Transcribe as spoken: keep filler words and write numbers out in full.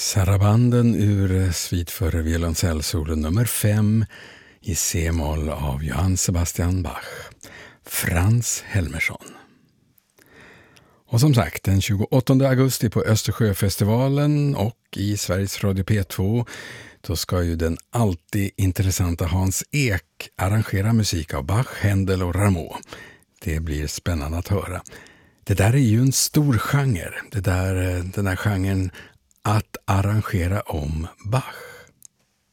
Sarabanden ur svit för violoncellsolo nummer fem i C-moll av Johann Sebastian Bach, Frans Helmersson. Och som sagt, den tjugoåttonde augusti på Östersjöfestivalen och i Sveriges Radio P två, då ska ju den alltid intressanta Hans Ek arrangera musik av Bach, Händel och Rameau. Det blir spännande att höra. Det där är ju en stor genre, det där, den där genren att arrangera om Bach.